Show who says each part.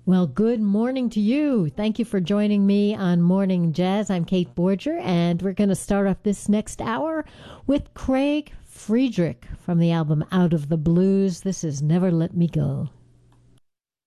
Speaker 1: Well, good morning to you. Thank you for joining me on Morning Jazz. I'm Kate Borger, and we're going to start off this next hour with Craig Friedrich from the album Out of the Blues. This is Never Let Me Go.